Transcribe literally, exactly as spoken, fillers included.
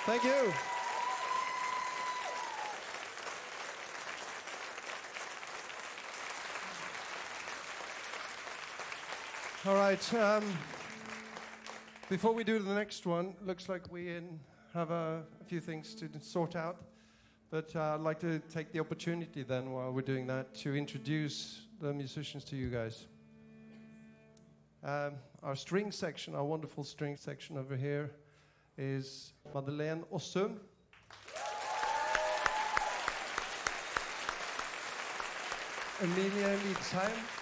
Thank you. All right. Um, before we do the next one, looks like we in, have a, a few things to sort out. But uh, I'd like to take the opportunity then, while we're doing that, to introduce the musicians to you guys. Um, our string section, our wonderful string section over here, is Madeleine Ossum. Emilia Lidsheim.